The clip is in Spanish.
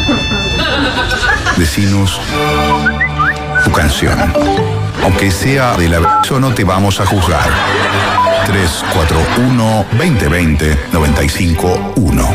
Decinos tu canción. Aunque sea de la verso, no te vamos a juzgar. 341-2020-951.